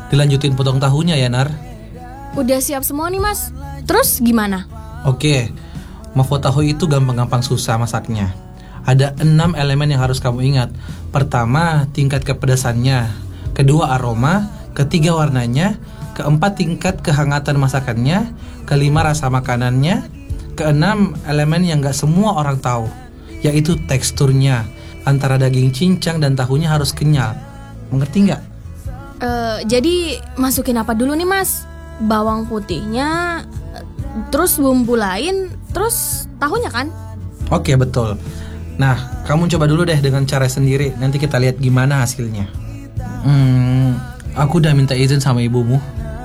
dilanjutin potong tahunya ya, Nar. Udah siap semua nih, Mas. Terus gimana? Oke, mafo tahu itu gampang-gampang susah masaknya. Ada 6 elemen yang harus kamu ingat. Pertama, tingkat kepedasannya. Kedua, aroma. Ketiga, warnanya. Keempat, tingkat kehangatan masakannya. Kelima, rasa makanannya. Keenam, elemen yang gak semua orang tahu, yaitu teksturnya. Antara daging cincang dan tahunya harus kenyal. Mengerti gak? Jadi masukin apa dulu nih, Mas? Bawang putihnya, terus bumbu lain, terus tahunya kan? Oke, betul. Nah, kamu coba dulu deh dengan cara sendiri. Nanti kita lihat gimana hasilnya. Aku udah minta izin sama ibumu.